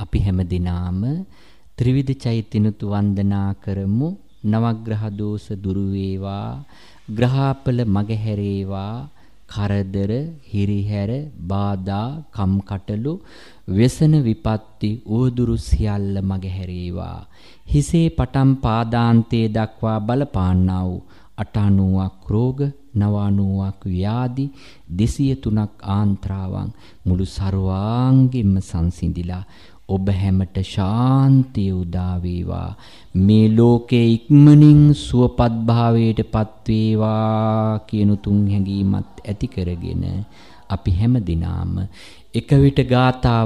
අපි හැම දිනාම ත්‍රිවිධ චෛත්‍යනුත් වන්දනා කරමු. නවග්‍රහ දෝෂ දුරු වේවා, ග්‍රහාපල මගහැරේවා, කරදර, හිරිහැර, බාධා, කම්කටොළු, व्यसन විපත්ති උවදුරු සියල්ල මගහැරේවා. හිසේ පටන් පාදාන්තයේ දක්වා බලපාන්නා වූ 98ක් රෝග, 99ක් ව්‍යාධි, 203ක් ආන්ත්‍රාවන් මුළු ਸਰවාංගෙම සංසිඳිලා ඔබ හැමට ශාන්තිය උදා වේවා. මේ ලෝකයේ ඉක්මනින් සුවපත් භාවයට පත් වේවා කියන තුන් හැඟීමත් ඇති කරගෙන අපි හැම දිනාම එක විට ගාථා